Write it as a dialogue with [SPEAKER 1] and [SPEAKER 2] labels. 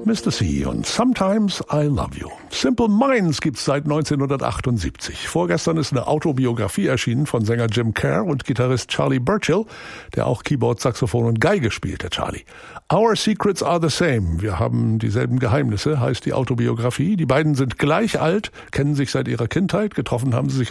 [SPEAKER 1] Mr. C und Sometimes I Love You. Simple Minds gibt's seit 1978. Vorgestern ist eine Autobiografie erschienen von Sänger Jim Kerr und Gitarrist Charlie Burchill, der auch Keyboard, Saxophon und Geige spielt, der Charlie. Our Secrets Are the Same. Wir haben dieselben Geheimnisse, heißt die Autobiografie. Die beiden sind gleich alt, kennen sich seit ihrer Kindheit, getroffen haben sie sich